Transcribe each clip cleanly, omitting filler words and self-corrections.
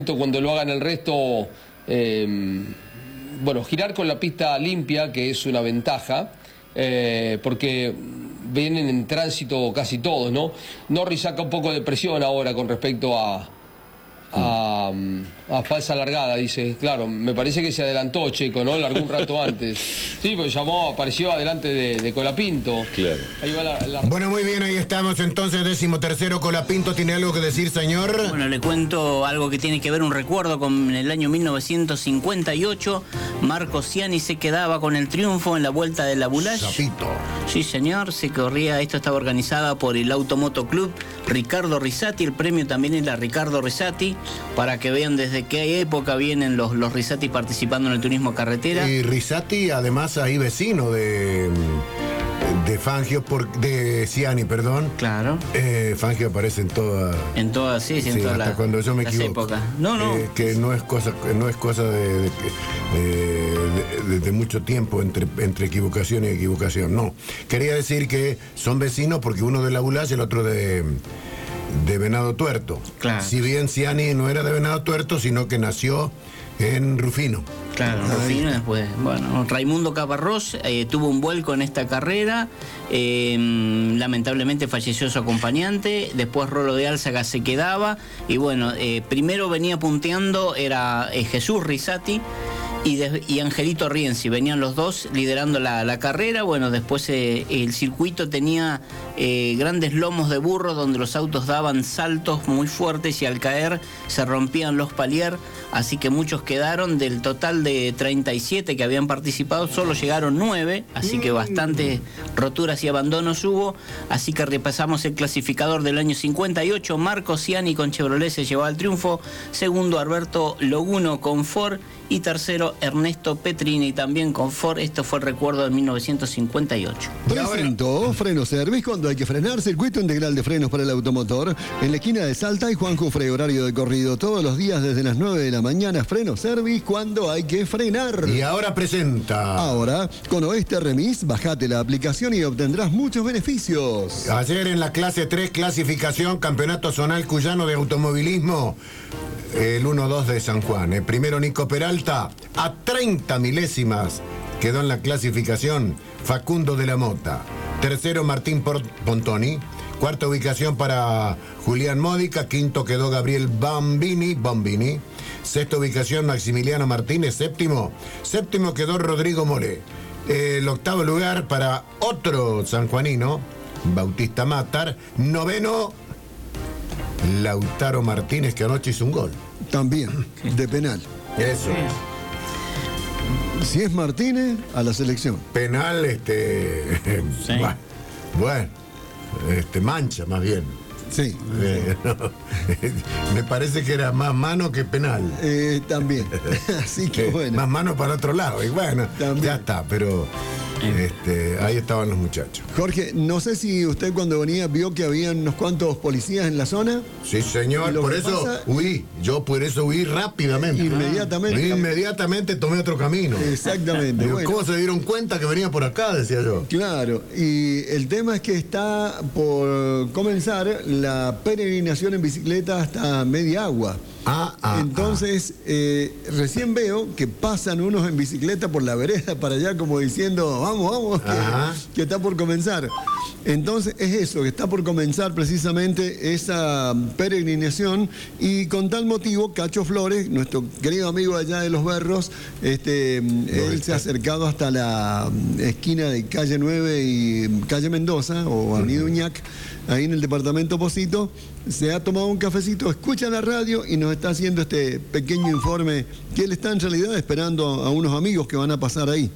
Cuando lo hagan el resto, bueno, girar con la pista limpia, que es una ventaja, porque vienen en tránsito casi todos, ¿no? Norris saca un poco de presión ahora con respecto a falsa largada, dice. Claro, me parece que se adelantó Checo, ¿no? Largó un rato antes. Sí, porque apareció adelante de Colapinto. Claro. Ahí va la... Bueno, muy bien, ahí estamos entonces, 13º Colapinto. ¿Tiene algo que decir, señor? Bueno, le cuento algo que tiene que ver, un recuerdo con el año 1958. Marco Ciani se quedaba con el triunfo en la Vuelta de la Bulash. Zapito. Sí, señor, se corría, esto estaba organizada por el Automoto Club Ricardo Risati, el premio también era Ricardo Risati, para que vean desde qué época vienen los Risati participando en el turismo carretera. Y Risati, además, ahí vecino de Fangio, de Ciani, perdón. Claro. Fangio aparece en todas. En todas, sí, en todas hasta cuando yo me las equivoco. épocas. No. Que no es cosa de mucho tiempo entre equivocación y equivocación. No. Quería decir que son vecinos porque uno de la Bulash y el otro de Venado Tuerto. Claro. Si bien Ciani no era de Venado Tuerto, sino que nació en Rufino. Claro, Rufino después. Bueno, Raimundo Caparrós tuvo un vuelco en esta carrera. Lamentablemente falleció su acompañante. Después Rolo de Álzaga se quedaba. Y bueno, primero venía punteando, era Jesús Risati y Angelito Rienzi. Venían los dos liderando la carrera. Bueno, después el circuito tenía grandes lomos de burro donde los autos daban saltos muy fuertes y al caer se rompían los palier. Así que muchos quedaron. Del total de 37 que habían participado, solo llegaron 9. Así que bastantes roturas y abandonos hubo. Así que repasamos el clasificador del año 58. Marco Ciani con Chevrolet se llevaba el triunfo. Segundo, Alberto Loguno con Ford. Y tercero, Ernesto Petrini también con Ford. Esto fue el recuerdo de 1958. Presentó Freno Service cuando hay que frenar. Circuito integral de frenos para el automotor. En la esquina de Salta y Juan Jufre, horario de corrido. Todos los días desde las 9 de la mañana. Freno Service cuando hay que frenar. Y ahora presenta. Ahora, con Oeste Remis, bajate la aplicación y obtendrás muchos beneficios. Ayer en la clase 3, clasificación, Campeonato Zonal Cuyano de Automovilismo. El 1-2 de San Juan. El primero, Nico Peralta, a 30 milésimas quedó en la clasificación Facundo de la Mota. Tercero, Martín Pontoni. Cuarta ubicación para Julián Módica. Quinto quedó Gabriel Bombini. Sexta ubicación, Maximiliano Martínez. Séptimo quedó Rodrigo More. El octavo lugar para otro sanjuanino, Bautista Matar. Noveno, Lautaro Martínez, que anoche hizo un gol. También, de penal. Eso. Si es Martínez, a la selección. Penal, Sí. Bueno, mancha más bien. Sí. No, me parece que era más mano que penal. También. Así que bueno. Más mano para otro lado. Y bueno, También. ya está, pero ahí estaban los muchachos. Jorge, no sé si usted cuando venía vio que había unos cuantos policías en la zona. Sí, señor, por eso huí. Yo por eso huí rápidamente. Inmediatamente. Inmediatamente tomé otro camino. Exactamente. Digo, Bueno. ¿cómo se dieron cuenta que venía por acá? Decía yo. Claro, y el tema es que está por comenzar la peregrinación en bicicleta hasta Media Agua. Entonces, recién veo que pasan unos en bicicleta por la vereda para allá como diciendo, vamos, que está por comenzar. Entonces, es eso, que está por comenzar precisamente esa peregrinación y con tal motivo, Cacho Flores, nuestro querido amigo allá de Los Berros, él se ha acercado hasta la esquina de Calle 9 y Calle Mendoza o Avenida Uñac, ahí en el departamento Pocito, se ha tomado un cafecito, escucha la radio y nos está haciendo este pequeño informe que él está en realidad esperando a unos amigos que van a pasar ahí.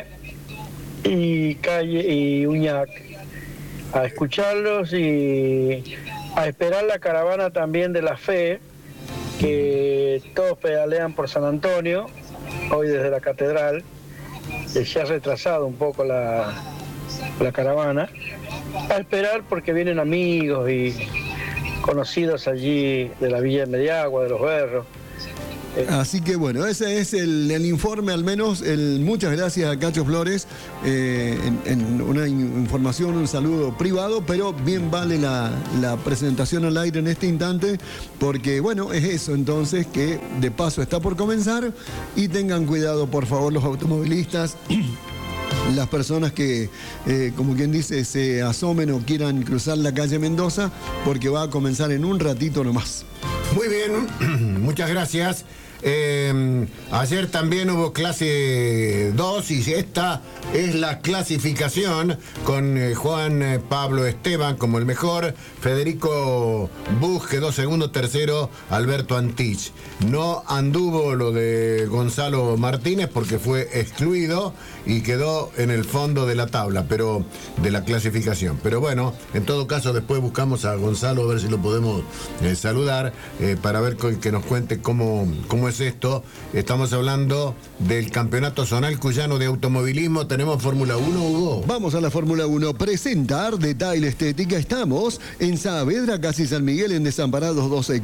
Y Calle y Uñac, a escucharlos y a esperar la caravana también de la fe, que todos pedalean por San Antonio, hoy desde la catedral. Se ha retrasado un poco la caravana, a esperar porque vienen amigos y conocidos allí de la Villa de Mediagua, de Los Berros. Así que bueno, ese es el informe, al menos. Muchas gracias a Cacho Flores, en una información, un saludo privado, pero bien vale la presentación al aire en este instante, porque bueno, es eso entonces, que de paso está por comenzar, y tengan cuidado por favor los automovilistas, las personas que, como quien dice, se asomen o quieran cruzar la calle Mendoza, porque va a comenzar en un ratito nomás. Muy bien, muchas gracias. Ayer también hubo clase 2 y esta es la clasificación con Juan Pablo Esteban como el mejor, Federico Buch quedó segundo, tercero Alberto Antich. No anduvo lo de Gonzalo Martínez porque fue excluido y quedó en el fondo de la tabla, pero de la clasificación. Pero bueno, en todo caso después buscamos a Gonzalo a ver si lo podemos saludar para ver que nos cuente cómo es esto. Estamos hablando del Campeonato Zonal Cuyano de Automovilismo. ¿Tenemos Fórmula 1, Hugo? Vamos a la Fórmula 1. Presenta Detail Estética. Estamos en Saavedra, casi San Miguel, en Desamparados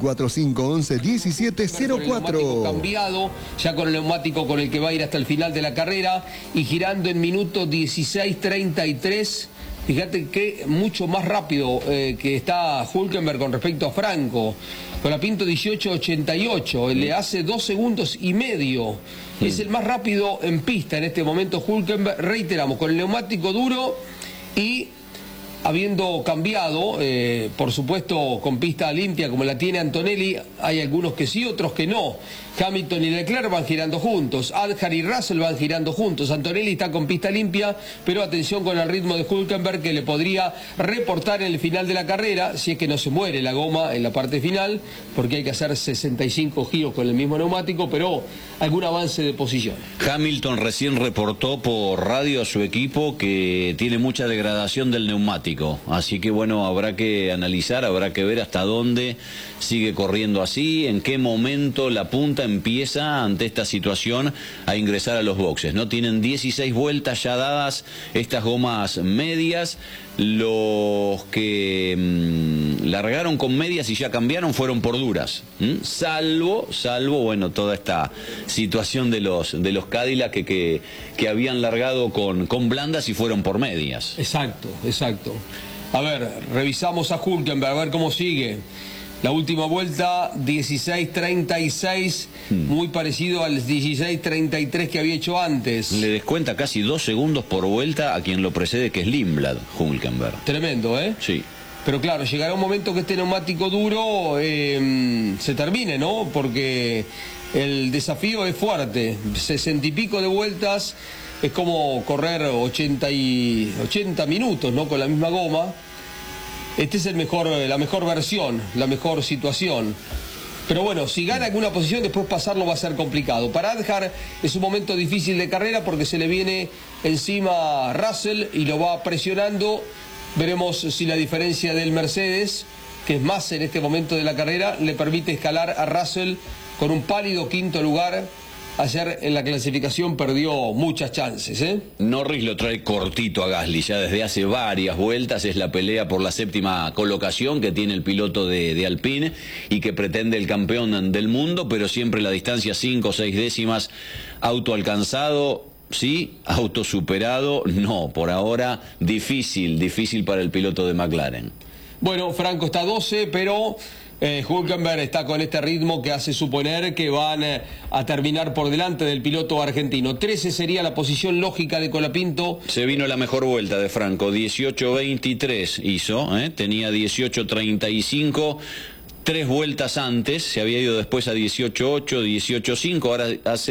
1245111704. Cambiado, ya con el neumático con el que va a ir hasta el final de la carrera y girando en minuto 16:33. Fíjate que mucho más rápido que está Hülkenberg con respecto a Franco. Colapinto 18:88, le hace 2 segundos y medio. Es el más rápido en pista en este momento Hülkenberg, reiteramos, con el neumático duro y habiendo cambiado, por supuesto con pista limpia como la tiene Antonelli, hay algunos que sí, otros que no. Hamilton y Leclerc van girando juntos, Adjar y Russell van girando juntos, Antonelli está con pista limpia, pero atención con el ritmo de Hülkenberg, que le podría reportar en el final de la carrera, si es que no se muere la goma en la parte final, porque hay que hacer 65 giros con el mismo neumático, pero algún avance de posición. Hamilton recién reportó por radio a su equipo que tiene mucha degradación del neumático, así que bueno, habrá que analizar, habrá que ver hasta dónde sigue corriendo así, en qué momento la punta empieza ante esta situación a ingresar a los boxes, ¿no? Tienen 16 vueltas ya dadas estas gomas medias. Los que largaron con medias y ya cambiaron fueron por duras, salvo bueno, toda esta situación de los Cadillac que habían largado con blandas y fueron por medias. Exacto. A ver, revisamos a Hülkenberg, a ver cómo sigue. La última vuelta, 16:36, muy parecido al 16:33 que había hecho antes. Le descuenta casi 2 segundos por vuelta a quien lo precede, que es Lindblad, Hülkenberg. Tremendo, ¿eh? Sí. Pero claro, llegará un momento que este neumático duro se termine, ¿no? Porque el desafío es fuerte, 60 y pico de vueltas, es como correr 80 minutos, ¿no? Con la misma goma. Este es la mejor versión, la mejor situación. Pero bueno, si gana alguna posición, después pasarlo va a ser complicado. Para Adjar es un momento difícil de carrera porque se le viene encima Russell y lo va presionando. Veremos si la diferencia del Mercedes, que es más en este momento de la carrera, le permite escalar a Russell con un pálido quinto lugar. Ayer en la clasificación perdió muchas chances, ¿eh? Norris lo trae cortito a Gasly, ya desde hace varias vueltas es la pelea por la 7ª colocación que tiene el piloto de Alpine y que pretende el campeón del mundo, pero siempre la distancia 5 o 6 décimas, auto alcanzado, sí, auto superado, no, por ahora difícil para el piloto de McLaren. Bueno, Franco está 12, pero Hülkenberg está con este ritmo que hace suponer que van a terminar por delante del piloto argentino. 13 sería la posición lógica de Colapinto. Se vino la mejor vuelta de Franco, 18:23 hizo, tenía 18:35. 3 vueltas antes, se había ido después a 18:8, 18:5, ahora hace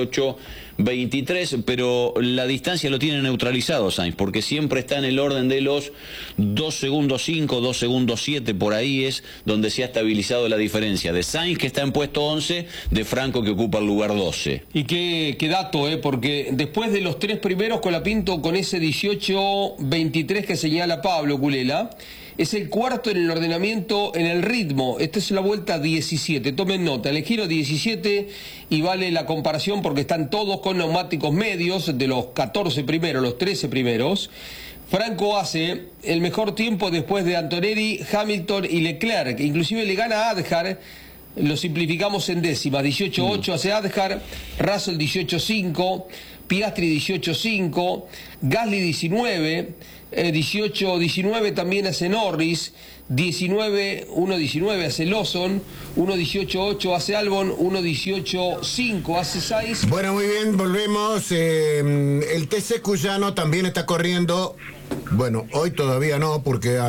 18:23, pero la distancia lo tiene neutralizado Sainz, porque siempre está en el orden de los 2 segundos 5, 2 segundos 7, por ahí es donde se ha estabilizado la diferencia de Sainz, que está en puesto 11, de Franco, que ocupa el lugar 12. Y qué dato, porque después de los 3 primeros, Colapinto con ese 18:23 que señala Pablo Culela, es el cuarto en el ordenamiento, en el ritmo. Esta es la vuelta 17. Tomen nota, el giro 17 y vale la comparación porque están todos con neumáticos medios de los 14 primeros, los 13 primeros. Franco hace el mejor tiempo después de Antonelli, Hamilton y Leclerc. Inclusive le gana a Adjar, lo simplificamos en décimas. 18.8 hace Adjar, Russell 18.5, Piastri 18.5, Gasly 19, 18.19 también hace Norris, 1.19 hace Lawson, 1.18.8 hace Albon, 1.18.5 hace Sainz. Bueno, muy bien, volvemos. El TC Cuyano también está corriendo. Bueno, hoy todavía no, porque